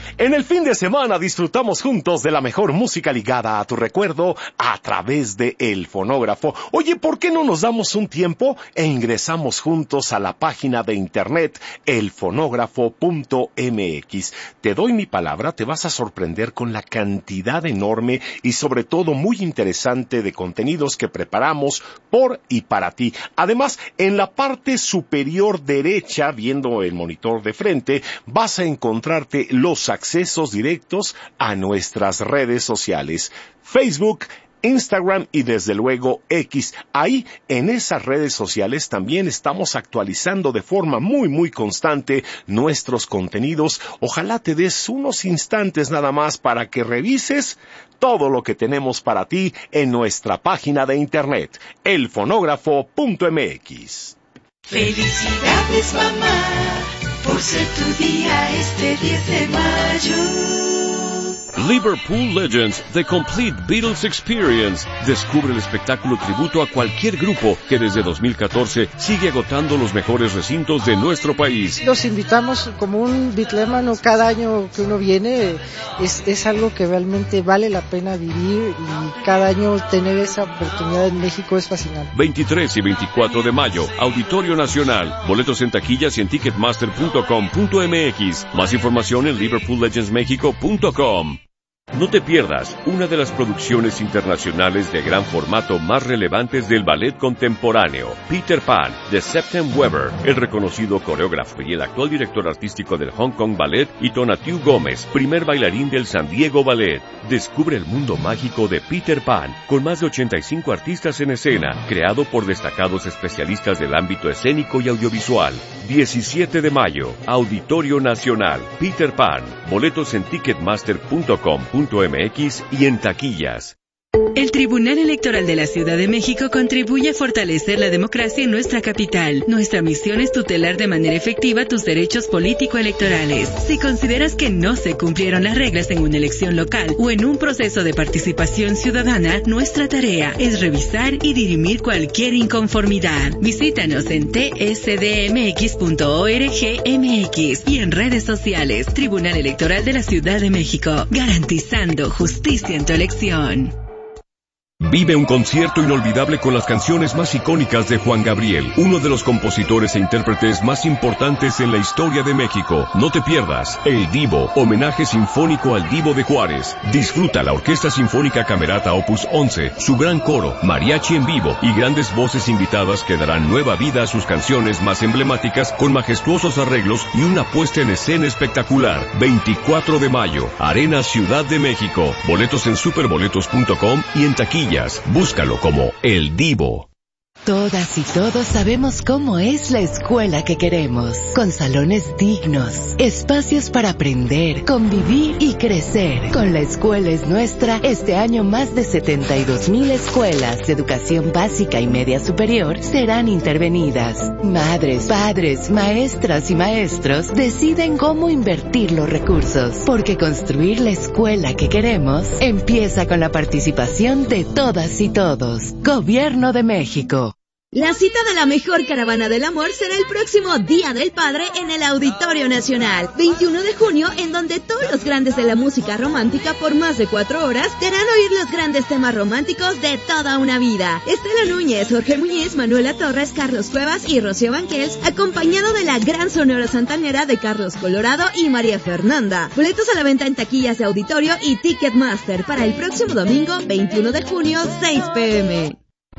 En el fin de semana disfrutamos juntos de la mejor música ligada a tu recuerdo a través de El Fonógrafo. Oye, ¿por qué no nos damos un tiempo e ingresamos juntos a la página de internet elfonógrafo.mx? Te doy mi palabra, te vas a sorprender con la cantidad enorme y sobre todo muy interesante de contenidos que preparamos por y para ti. Además, en la parte superior derecha, viendo el monitor de frente, vas a encontrarte los accesos directos a nuestras redes sociales, Facebook, Instagram y desde luego X. Ahí, en esas redes sociales, también estamos actualizando de forma muy constante nuestros contenidos. Ojalá te des unos instantes nada más para que revises todo lo que tenemos para ti en nuestra página de internet, elfonógrafo.mx. Felicidades, mamá, por ser tu día este 10 de mayo. Liverpool Legends, The Complete Beatles Experience. Descubre el espectáculo tributo a cualquier grupo que desde 2014 sigue agotando los mejores recintos de nuestro país. Los invitamos como un bitlémano cada año que uno viene. Es algo que realmente vale la pena vivir y cada año tener esa oportunidad en México es fascinante. 23 y 24 de mayo, Auditorio Nacional. Boletos en taquillas y en ticketmaster.com.mx. Más información en liverpoollegendsmexico.com. No te pierdas una de las producciones internacionales de gran formato más relevantes del ballet contemporáneo, Peter Pan, de Septem Weber, el reconocido coreógrafo y el actual director artístico del Hong Kong Ballet, y Tonatiuh Gómez, primer bailarín del San Diego Ballet. Descubre el mundo mágico de Peter Pan, con más de 85 artistas en escena, creado por destacados especialistas del ámbito escénico y audiovisual. 17 de mayo, Auditorio Nacional, Peter Pan. Boletos en ticketmaster.com.mx y en taquillas. El Tribunal Electoral de la Ciudad de México contribuye a fortalecer la democracia en nuestra capital. Nuestra misión es tutelar de manera efectiva tus derechos político-electorales. Si consideras que no se cumplieron las reglas en una elección local o en un proceso de participación ciudadana, nuestra tarea es revisar y dirimir cualquier inconformidad. Visítanos en tsdmx.org.mx y en redes sociales. Tribunal Electoral de la Ciudad de México, garantizando justicia en tu elección. Vive un concierto inolvidable con las canciones más icónicas de Juan Gabriel, uno de los compositores e intérpretes más importantes en la historia de México. No te pierdas El Divo, homenaje sinfónico al Divo de Juárez. Disfruta la Orquesta Sinfónica Camerata Opus 11, su gran coro, mariachi en vivo y grandes voces invitadas que darán nueva vida a sus canciones más emblemáticas con majestuosos arreglos y una puesta en escena espectacular. 24 de mayo, Arena Ciudad de México. Boletos en superboletos.com y en taquilla. Búscalo como El Divo. Todas y todos sabemos cómo es la escuela que queremos, con salones dignos, espacios para aprender, convivir y crecer. Con La Escuela es Nuestra, este año más de 72,000 escuelas de educación básica y media superior serán intervenidas. Madres, padres, maestras y maestros deciden cómo invertir los recursos, porque construir la escuela que queremos empieza con la participación de todas y todos. Gobierno de México. La cita de la mejor caravana del amor será el próximo Día del Padre en el Auditorio Nacional, 21 de junio, en donde todos los grandes de la música romántica por más de 4 horas te harán oír los grandes temas románticos de toda una vida. Estela Núñez, Jorge Muñiz, Manuela Torres, Carlos Cuevas y Rocío Banquels, acompañado de la gran sonora santanera de Carlos Colorado y María Fernanda. Boletos a la venta en taquillas de Auditorio y Ticketmaster para el próximo domingo, 21 de junio, 6 p.m.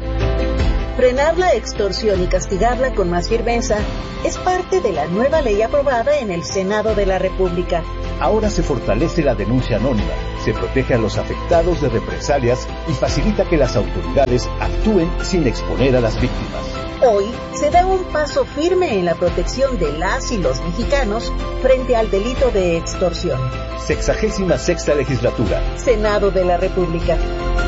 Frenar la extorsión y castigarla con más firmeza es parte de la nueva ley aprobada en el Senado de la República. Ahora se fortalece la denuncia anónima, se protege a los afectados de represalias y facilita que las autoridades actúen sin exponer a las víctimas. Hoy se da un paso firme en la protección de las y los mexicanos frente al delito de extorsión. 66ª Legislatura. Senado de la República.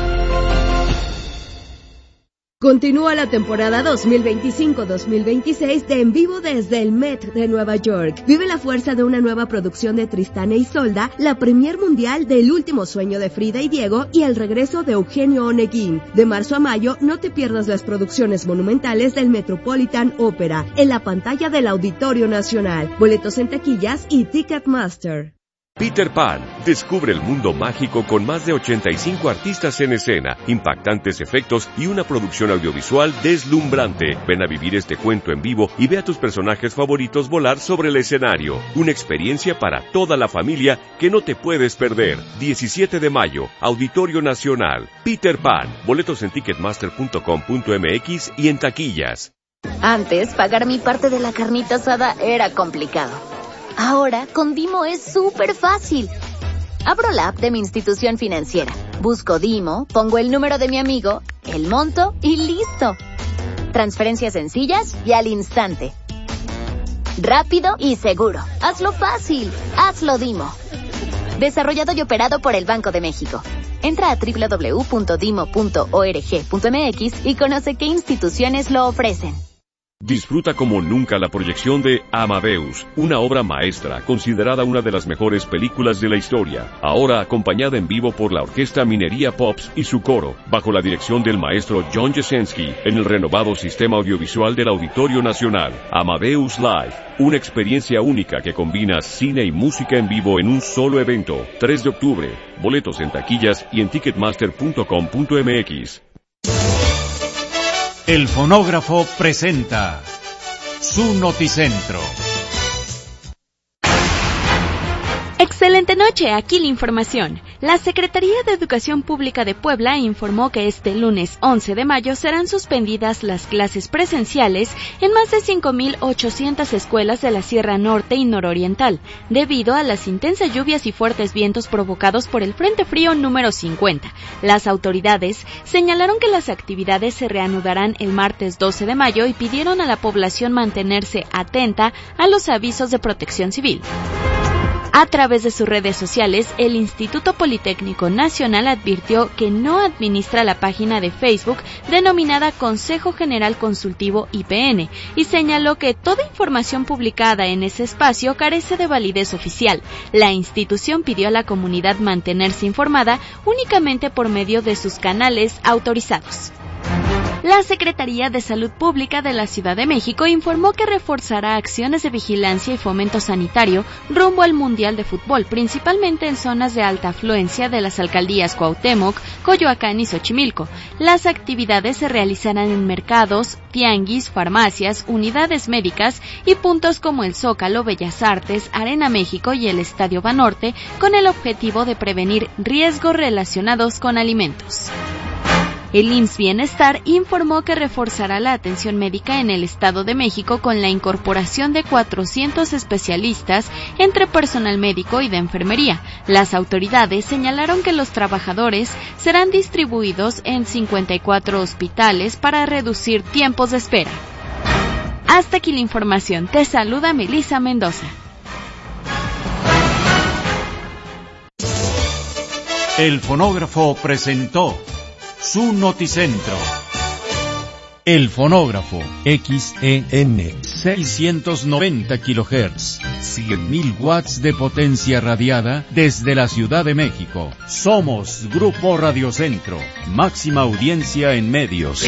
Continúa la temporada 2025-2026 de En Vivo desde el Met de Nueva York. Vive la fuerza de una nueva producción de Tristán e Isolda, la premier mundial del Último Sueño de Frida y Diego y el regreso de Eugenio Oneguín. De marzo a mayo, no te pierdas las producciones monumentales del Metropolitan Opera en la pantalla del Auditorio Nacional. Boletos en taquillas y Ticketmaster. Peter Pan. Descubre el mundo mágico con más de 85 artistas en escena, impactantes efectos y una producción audiovisual deslumbrante. Ven a vivir este cuento en vivo y ve a tus personajes favoritos volar sobre el escenario. Una experiencia para toda la familia que no te puedes perder. 17 de mayo, Auditorio Nacional. Peter Pan. Boletos en ticketmaster.com.mx y en taquillas. Antes, pagar mi parte de la carnita asada era complicado. Ahora, con Dimo es súper fácil. Abro la app de mi institución financiera, busco Dimo, pongo el número de mi amigo, el monto y listo. Transferencias sencillas y al instante. Rápido y seguro. Hazlo fácil. Hazlo Dimo. Desarrollado y operado por el Banco de México. Entra a www.dimo.org.mx y conoce qué instituciones lo ofrecen. Disfruta como nunca la proyección de Amadeus, una obra maestra considerada una de las mejores películas de la historia, ahora acompañada en vivo por la Orquesta Minería Pops y su coro, bajo la dirección del maestro John Jasenski, en el renovado sistema audiovisual del Auditorio Nacional. Amadeus Live, una experiencia única que combina cine y música en vivo en un solo evento. 3 de octubre, boletos en taquillas y en ticketmaster.com.mx. El fonógrafo presenta su Noticentro. Excelente noche, aquí la información. La Secretaría de Educación Pública de Puebla informó que este lunes 11 de mayo serán suspendidas las clases presenciales en más de 5,800 escuelas de la Sierra Norte y Nororiental, debido a las intensas lluvias y fuertes vientos provocados por el Frente Frío número 50. Las autoridades señalaron que las actividades se reanudarán el martes 12 de mayo y pidieron a la población mantenerse atenta a los avisos de Protección Civil. A través de sus redes sociales, el Instituto Politécnico Nacional advirtió que no administra la página de Facebook denominada Consejo General Consultivo IPN y señaló que toda información publicada en ese espacio carece de validez oficial. La institución pidió a la comunidad mantenerse informada únicamente por medio de sus canales autorizados. La Secretaría de Salud Pública de la Ciudad de México informó que reforzará acciones de vigilancia y fomento sanitario rumbo al Mundial de Fútbol, principalmente en zonas de alta afluencia de las alcaldías Cuauhtémoc, Coyoacán y Xochimilco. Las actividades se realizarán en mercados, tianguis, farmacias, unidades médicas y puntos como el Zócalo, Bellas Artes, Arena México y el Estadio Banorte, con el objetivo de prevenir riesgos relacionados con alimentos. El IMSS Bienestar informó que reforzará la atención médica en el Estado de México con la incorporación de 400 especialistas entre personal médico y de enfermería. Las autoridades señalaron que los trabajadores serán distribuidos en 54 hospitales para reducir tiempos de espera. Hasta aquí la información. Te saluda Melissa Mendoza. El fonógrafo presentó su Noticentro. El fonógrafo XEN 690 kHz, 100.000 watts de potencia radiada desde la Ciudad de México. Somos Grupo Radio Centro, máxima audiencia en medios.